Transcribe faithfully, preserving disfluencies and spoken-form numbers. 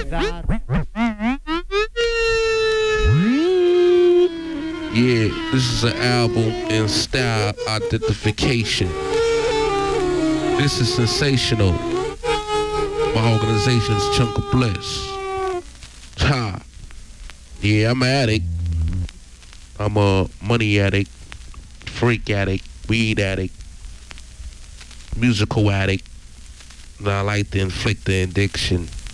Yeah, this is an album in style identification. This is sensational. My organization's Chunk of Bliss. Ha. Yeah, I'm an addict. I'm a money addict, freak addict, weed addict, musical addict. And I like to inflict the addiction